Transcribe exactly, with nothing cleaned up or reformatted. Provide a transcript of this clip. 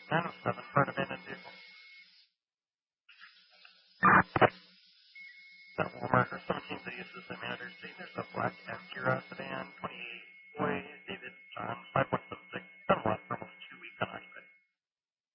nine oh seven, part abandoned vehicle. That Walmart or seventeen city assistant manager saying there's a black Acura sedan, twenty-eight boy, David John, five